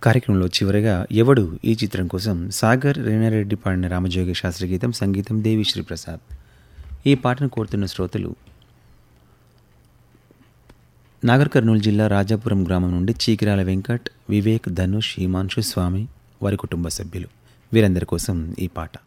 కార్యక్రమంలో చివరగా ఎవడు ఈ చిత్రం కోసం సాగర్ రేణారెడ్డి పాడిన రామజోగి శాస్త్రి గీతం, సంగీతం దేవిశ్రీ ప్రసాద్. ఈ పాటను కోరుతున్న శ్రోతలు నాగర్ కర్నూలు జిల్లా రాజాపురం గ్రామం నుండి చీకిరాల వెంకట్, వివేక్, ధనుష్, హిమాంశు, స్వామి, వారి కుటుంబ సభ్యులు. వీరందరి కోసం ఈ పాట.